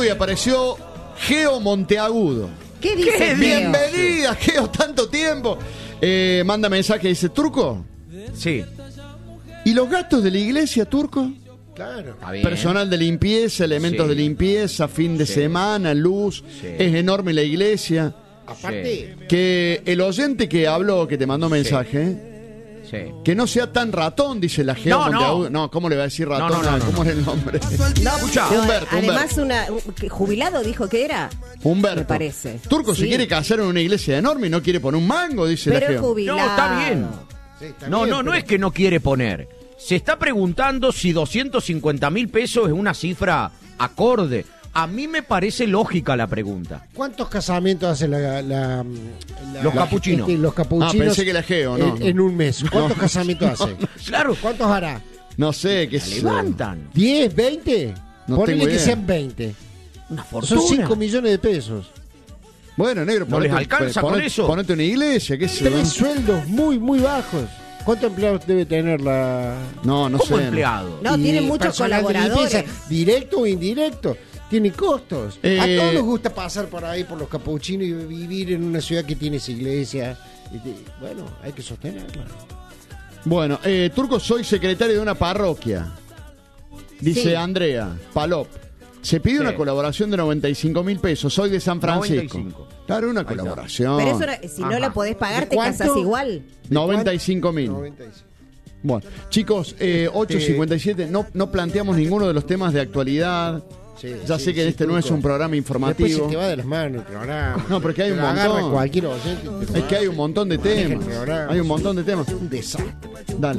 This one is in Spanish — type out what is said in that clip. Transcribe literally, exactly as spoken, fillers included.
Uy, apareció Geo Monteagudo. ¿Qué dice ¿Qué? Geo? Bienvenida, Geo, tanto tiempo. Eh, manda mensaje, dice, ¿Turco? Sí. ¿Y los gastos de la iglesia, Turco? Claro. Está bien. Personal de limpieza, elementos Sí. de limpieza, fin de Sí. semana, luz. Sí. Es enorme la iglesia. Aparte, Que el oyente que habló, que te mandó mensaje, Sí. que no sea tan ratón, dice la Geo No, no. Monteagudo. No, ¿cómo le va a decir ratón? No, no, no, ¿Cómo no. era el nombre? No, Escuchá. no, Humberto, además, una, un- que jubilado dijo que era. Humberto. Me parece. Turco se Sí. quiere casar en una iglesia enorme y no quiere poner un mango, dice Pero la es Geo. jubilado. No, está bien. sí, está No, bien, no, no pero- es que no quiere poner. Se está preguntando si doscientos cincuenta mil pesos es una cifra acorde. A mí me parece lógica la pregunta. ¿Cuántos casamientos hace la, la- la- Los capuchinos. este, los capuchinos Ah, pensé que la Geo, no, en, no. en un mes. ¿Cuántos casamientos hace? Claro, ¿Cuántos hará? No sé, qué la sé. levantan. ¿diez, veinte? No Ponele tengo que idea. sean veinte. Una fortuna. Son cinco millones de pesos. Bueno, negro, ¿No les ponete- alcanza con ponete- eso? Ponete una iglesia, qué sé yo. Tres sueldos muy, muy bajos. ¿Cuántos empleados debe tener la...? No, no ¿Cómo sé. empleado? No, y tiene muchos personal de colaboradores. limpieza, directo o indirecto? Tiene costos. Eh, A todos nos gusta pasar por ahí, por los capuchinos y vivir en una ciudad que tiene esa iglesia. Y te- bueno, hay que sostenerla. Bueno, eh, Turco, soy secretario de una parroquia. Dice Sí. Andrea Palop. Se pide Sí. una colaboración de noventa y cinco mil pesos. Soy de San Francisco. noventa y cinco. Claro, una Ahí está. colaboración. Pero eso, era- si no Ajá. la podés pagar, ¿De te cuánto? casas igual. noventa y cinco mil. noventa y cinco. Bueno, chicos, eh, ocho cincuenta y siete, no, no planteamos ninguno de los temas de actualidad. Sí, Ya sí, sé que sí, este no es Turco. un programa Después informativo. se te va de las manos el programa. No, porque hay Te un lo agarra montón. cualquier oyente y te lo Es que hay un montón de maneja el temas. programa. Hay un montante de temas. Es un desastre. Dale.